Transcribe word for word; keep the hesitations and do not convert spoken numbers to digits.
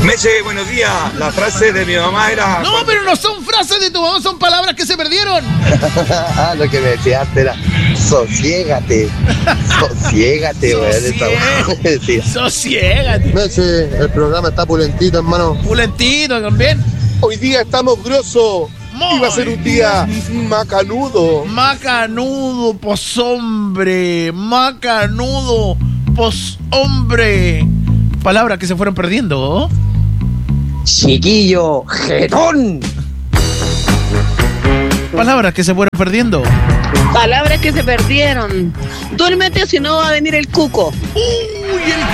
Meche, buenos días. La frase de mi mamá era... No, pero no son frases de tu mamá, son palabras que se perdieron. Ah, lo que me decía antes era sosiégate. Sosiégate, weón. Sosiégate. Meche, el programa está pulentito, hermano. Pulentito también. Hoy día estamos grosos. Muy. Iba a ser un día macanudo. Macanudo, pos hombre. Macanudo, pos hombre. Palabras que se fueron perdiendo. Chiquillo, jetón. Palabras que se fueron perdiendo. Palabras que se perdieron. Duérmete o si no va a venir el cuco. Uy, el